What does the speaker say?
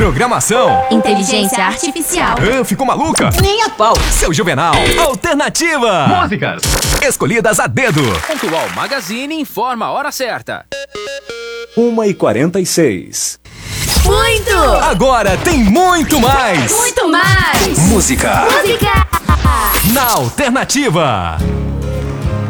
Programação. Inteligência artificial. Ficou maluca? Nem a pau. Seu Juvenal. Alternativa. Músicas escolhidas a dedo. Pontual Magazine informa a hora certa. 1h46. Muito! Agora tem muito mais. Muito mais! Música. Música! Na Alternativa.